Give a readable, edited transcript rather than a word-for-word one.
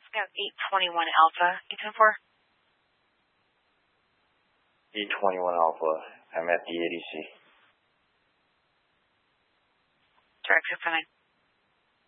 Got 821 Alpha, 810-4. 821 Alpha, I'm at the ADC. Direct 609.